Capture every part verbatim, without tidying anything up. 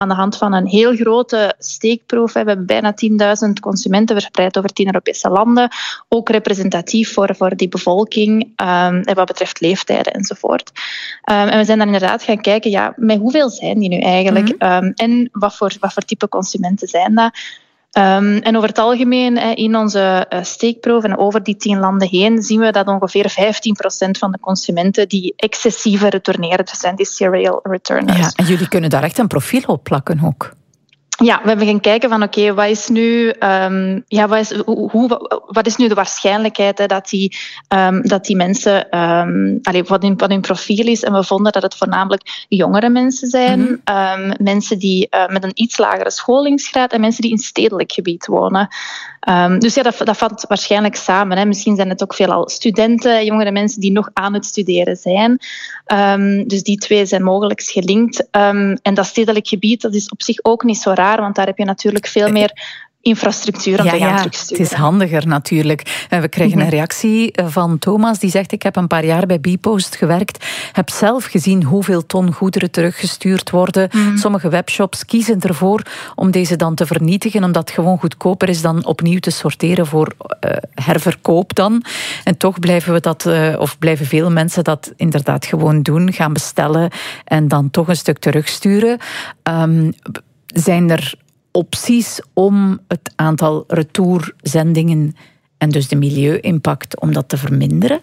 aan de hand van een heel grote steekproef. We hebben bijna tienduizend consumenten verspreid over tien Europese landen. Ook representatief voor, voor die bevolking, um, wat betreft leeftijden enzovoort. Um, en we zijn dan inderdaad gaan kijken, ja, met hoeveel zijn die nu eigenlijk? Mm-hmm. Um, en wat voor, wat voor type consumenten zijn dat? Um, en over het algemeen in onze uh, steekproef en over die tien landen heen zien we dat ongeveer vijftien procent van de consumenten die excessieve retourneren, dus zijn die serial returners. Ja, en jullie kunnen daar echt een profiel op plakken ook. Ja, we hebben gaan kijken van oké, okay, wat is nu, um, ja, wat is, hoe, wat is nu de waarschijnlijkheid hè, dat, die, um, dat die mensen, um, allez, wat, hun, wat hun profiel is. En we vonden dat het voornamelijk jongere mensen zijn, mm-hmm. um, mensen die uh, met een iets lagere scholingsgraad en mensen die in stedelijk gebied wonen. Um, dus ja, dat, dat valt waarschijnlijk samen. Hè. Misschien zijn het ook veelal studenten, jongere mensen die nog aan het studeren zijn. Um, dus die twee zijn mogelijk gelinkt. Um, en dat stedelijk gebied, dat is op zich ook niet zo raar, want daar heb je natuurlijk veel meer infrastructuur om ja, te gaan ja, terugsturen. Het is handiger natuurlijk. We krijgen een reactie van Thomas die zegt: ik heb een paar jaar bij Bpost gewerkt, heb zelf gezien hoeveel ton goederen teruggestuurd worden. Mm. Sommige webshops kiezen ervoor om deze dan te vernietigen, omdat het gewoon goedkoper is dan opnieuw te sorteren voor uh, herverkoop dan. En toch blijven we dat, uh, of blijven veel mensen dat inderdaad gewoon doen, gaan bestellen en dan toch een stuk terugsturen. Um, zijn er opties om het aantal retourzendingen en dus de milieu-impact om dat te verminderen?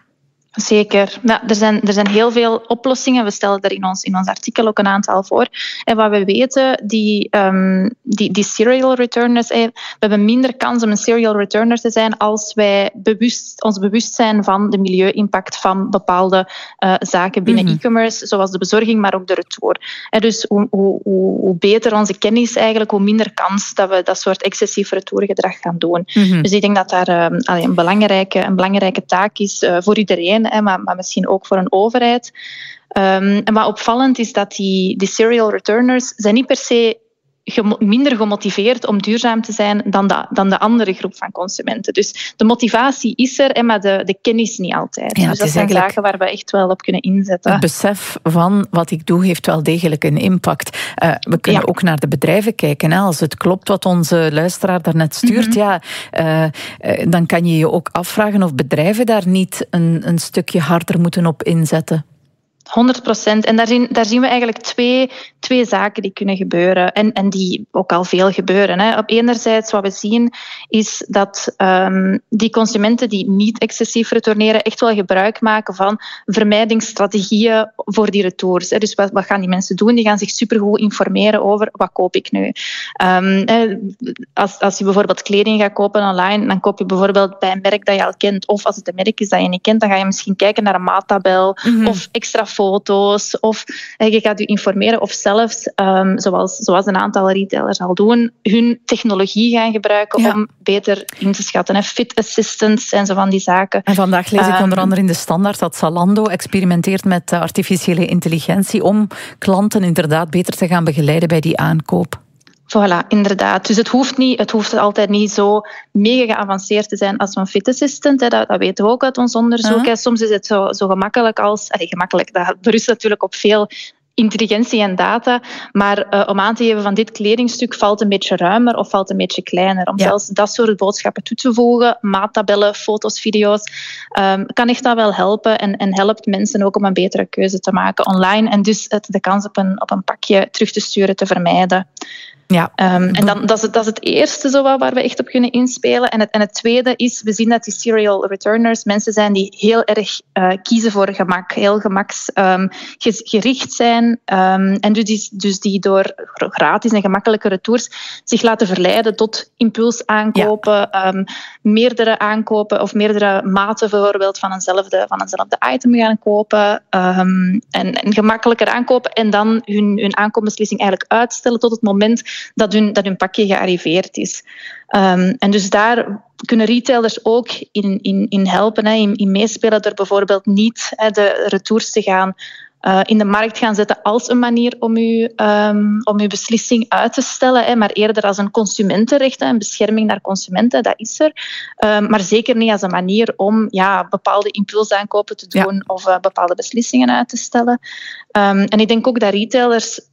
Zeker. Nou, er, zijn, er zijn heel veel oplossingen. We stellen er in ons, in ons artikel ook een aantal voor. En wat we weten, die, um, die, die serial returners, eh, we hebben minder kans om een serial returner te zijn als wij bewust, ons bewust zijn van de milieu-impact van bepaalde uh, zaken binnen mm-hmm. e-commerce, zoals de bezorging, maar ook de retour. En dus hoe, hoe, hoe beter onze kennis eigenlijk, hoe minder kans dat we dat soort excessief retourgedrag gaan doen. Mm-hmm. Dus ik denk dat daar um, een, belangrijke, een belangrijke taak is uh, voor iedereen. Maar, maar misschien ook voor een overheid. Um, en wat opvallend is dat die, die serial returners zijn niet per se gemo- minder gemotiveerd om duurzaam te zijn dan de, dan de andere groep van consumenten. Dus de motivatie is er, maar de, de kennis niet altijd. Ja, dus dat zijn zaken waar we echt wel op kunnen inzetten. Het besef van wat ik doe heeft wel degelijk een impact. Uh, we kunnen ja. ook naar de bedrijven kijken. Hè. Als het klopt wat onze luisteraar daarnet stuurt, mm-hmm. ja, uh, uh, dan kan je je ook afvragen of bedrijven daar niet een, een stukje harder moeten op inzetten. honderd procent. En daar zien, daar zien we eigenlijk twee, twee zaken die kunnen gebeuren. En, en die ook al veel gebeuren. Hè. Op enerzijds wat we zien is dat um, die consumenten die niet excessief retourneren echt wel gebruik maken van vermijdingsstrategieën voor die retours. Hè. Dus wat, wat gaan die mensen doen? Die gaan zich supergoed informeren over wat koop ik nu. Um, als, als je bijvoorbeeld kleding gaat kopen online, dan koop je bijvoorbeeld bij een merk dat je al kent. Of als het een merk is dat je niet kent, dan ga je misschien kijken naar een maattabel mm-hmm. of extra foto's, of je gaat je informeren of zelfs, um, zoals, zoals een aantal retailers al doen, hun technologie gaan gebruiken ja. om beter in te schatten. Hè. Fit assistants en zo van die zaken. En vandaag lees ik um, onder andere in de Standaard dat Zalando experimenteert met artificiële intelligentie om klanten inderdaad beter te gaan begeleiden bij die aankoop. Voilà, inderdaad. Dus het hoeft, niet, het hoeft altijd niet zo mega geavanceerd te zijn als een fit assistant. Hè. Dat, dat weten we ook uit ons onderzoek. Uh-huh. Soms is het zo, zo gemakkelijk als... Allee, gemakkelijk, dat berust natuurlijk op veel intelligentie en data. Maar uh, om aan te geven van dit kledingstuk valt een beetje ruimer of valt een beetje kleiner. Om ja. zelfs dat soort boodschappen toe te voegen, maattabellen, foto's, video's, um, kan echt dat wel helpen en, en helpt mensen ook om een betere keuze te maken online en dus het, de kans op een, op een pakje terug te sturen te vermijden. Ja. Um, en dan, dat, is het, dat is het eerste zo waar we echt op kunnen inspelen. En het, en het tweede is, we zien dat die serial returners mensen zijn die heel erg uh, kiezen voor gemak, heel gemaksgericht um, zijn. Um, en dus, dus die door gratis en gemakkelijke retours zich laten verleiden tot impulsaankopen, ja. um, meerdere aankopen of meerdere maten bijvoorbeeld van eenzelfde, van eenzelfde item gaan kopen. Um, en, en gemakkelijker aankopen en dan hun, hun aankoopbeslissing eigenlijk uitstellen tot het moment dat hun, dat hun pakje gearriveerd is. Um, en dus daar kunnen retailers ook in, in, in helpen, hè, in, in meespelen door bijvoorbeeld niet hè, de retours te gaan uh, in de markt gaan zetten als een manier om uw, um, om uw beslissing uit te stellen, hè, maar eerder als een consumentenrecht, hè, een bescherming naar consumenten, dat is er. Um, maar zeker niet als een manier om ja, bepaalde impulsaankopen te doen ja. of uh, bepaalde beslissingen uit te stellen. Um, en ik denk ook dat retailers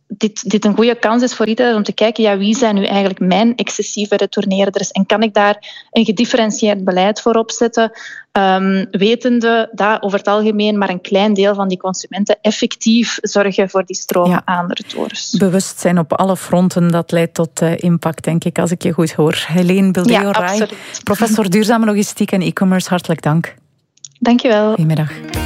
dit, dit een goede kans is voor iedereen om te kijken, ja, wie zijn nu eigenlijk mijn excessieve retourneerders en kan ik daar een gedifferentieerd beleid voor opzetten, um, wetende dat over het algemeen maar een klein deel van die consumenten effectief zorgen voor die stroom ja. aan retours. Bewustzijn op alle fronten, dat leidt tot uh, impact, denk ik, als ik je goed hoor. Helene Buldeo-Rai, ja, professor duurzame logistiek en e-commerce, hartelijk dank. Dank je wel. Goedemiddag.